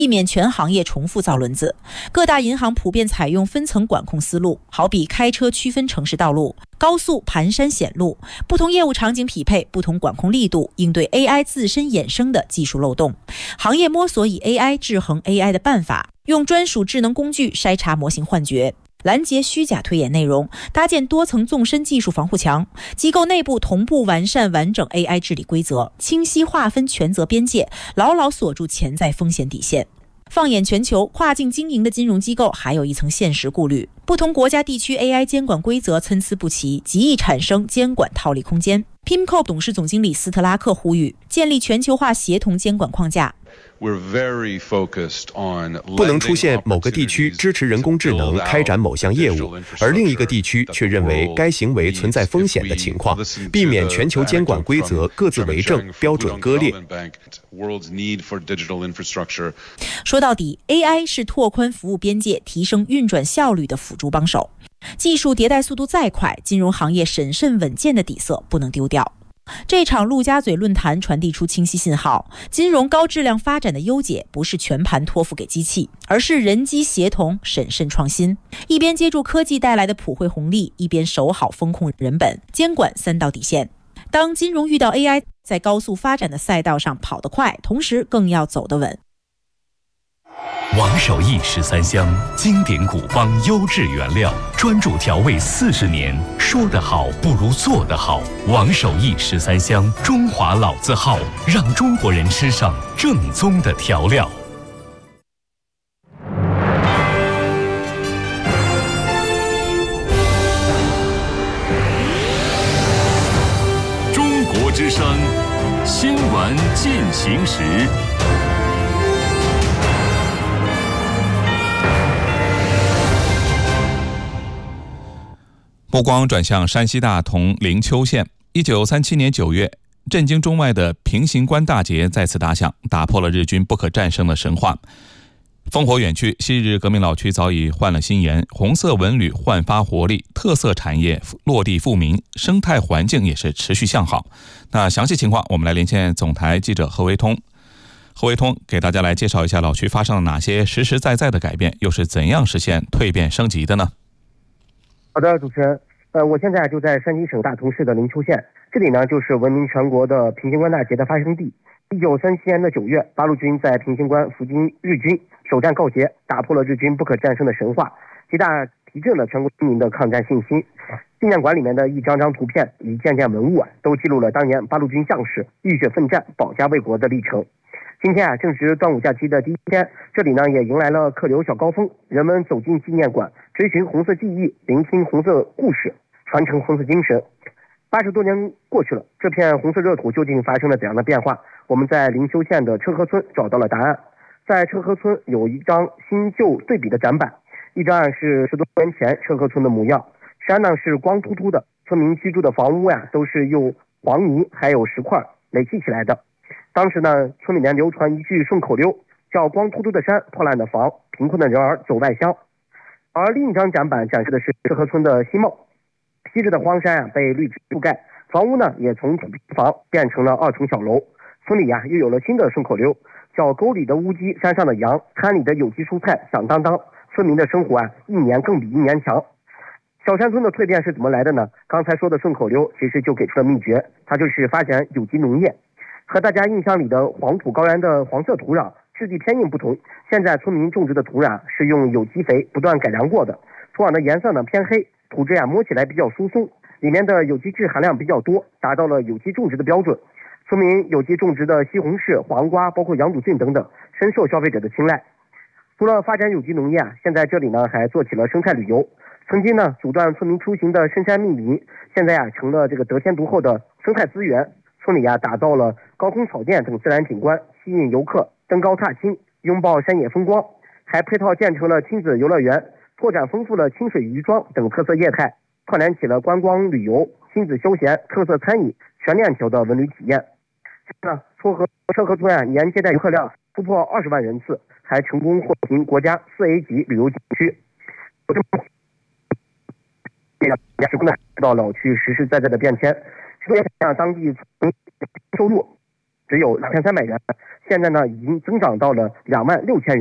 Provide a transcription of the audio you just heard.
避免全行业重复造轮子。各大银行普遍采用分层管控思路，好比开车区分城市道路、高速盘山险路，不同业务场景匹配不同管控力度，应对 AI 自身衍生的技术漏洞。行业摸索以 AI 制衡 AI 的办法，用专属智能工具筛查模型幻觉，拦截虚假推演内容，搭建多层纵深技术防护墙，机构内部同步完善完整 AI 治理规则，清晰划分权责边界，牢牢锁住潜在风险底线。放眼全球，跨境经营的金融机构还有一层现实顾虑，不同国家地区 AI 监管规则参差不齐，极易产生监管套利空间。PIMCO 董事总经理斯特拉克呼吁建立全球化协同监管框架， 不能出现某个地区支持人工智能开展某项业务，而另一个地区却认为该行为存在风险的情况，避免全球监管规则各自为政，标准割裂。 说到底 ，AI 是拓宽服务边界、提升运转效率的辅助帮手。技术迭代速度再快，金融行业审慎稳健的底色不能丢掉。这场陆家嘴论坛传递出清晰信号，金融高质量发展的优解不是全盘托付给机器，而是人机协同、审慎创新，一边接住科技带来的普惠红利，一边守好风控人本，监管三道底线。当金融遇到 AI， 在高速发展的赛道上跑得快，同时更要走得稳。 王守义13香，经典古方优质原料，专注调味40年，说得好不如做得好。王守义13香，中华老字号，让中国人吃上正宗的调料。中国之声，新闻进行时。 目光转向山西大同灵丘县。1937年9月，震惊中外的平型关大捷再次打响，打破了日军不可战胜的神话。烽火远去，昔日革命老区早已换了新颜，红色文旅焕发活力，特色产业落地富民，生态环境也是持续向好。那详细情况，我们来连线总台记者何维通。何维通给大家来介绍一下老区发生了哪些实实在在的改变，又是怎样实现蜕变升级的呢？ 好的，主持人，我现在就在山西省大同市的灵丘县，这里呢就是闻名全国的平型关大捷的发生地。1937年的9月，八路军在平型关伏击日军，首战告捷，打破了日军不可战胜的神话，极大提振了全国军民的抗战信心。纪念馆里面的一张张图片与件件文物都记录了当年八路军将士浴血奋战、保家卫国的历程。今天正值端午假期的第一天，这里呢也迎来了客流小高峰，人们走进纪念馆，追寻红色记忆，聆听红色故事，传承红色精神。80多年过去了，这片红色热土究竟发生了怎样的变化？我们在灵丘县的车河村找到了答案。在车河村有一张新旧对比的展板，一张是10多年前车河村的模样，山呢是光秃秃的，村民居住的房屋都是用黄泥还有石块垒砌起来的。当时呢，村里面流传一句顺口溜，叫光秃秃的山，破烂的房，贫困的人儿走外乡。而另一张展板展示的是车河村的新貌，昔日的荒山被绿植覆盖，房屋呢也从土坯房变成了2层小楼。村里又有了新的顺口溜，叫沟里的乌鸡，山上的羊，滩里的有机蔬菜响当当。村民的生活一年更比一年强。小山村的蜕变是怎么来的呢？刚才说的顺口溜其实就给出了秘诀，它就是发展有机农业。和大家印象里的黄土高原的黄色土壤质地偏硬不同，现在村民种植的土壤是用有机肥不断改良过的，土壤的颜色呢偏黑，土质摸起来比较疏松，里面的有机质含量比较多，达到了有机种植的标准。村民有机种植的西红柿、黄瓜，包括羊肚菌等等，深受消费者的青睐。除了发展有机农业现在这里呢还做起了生态旅游。曾经呢阻断村民出行的深山密林，现在成了这个得天独厚的生态资源。村里打造了高空草甸等自然景观，吸引游客登高踏青，拥抱山野风光，还配套建成了亲子游乐园，拓展丰富了清水渔庄等特色业态，串联起了观光旅游、亲子休闲、特色餐饮全链条的文旅体验。车河村年接待游客量突破20万人次，还成功获评国家4A 级旅游景区。直观的看到老区实实在在的变迁，说也想让当地收入只有2300元，现在呢已经增长到了26000元。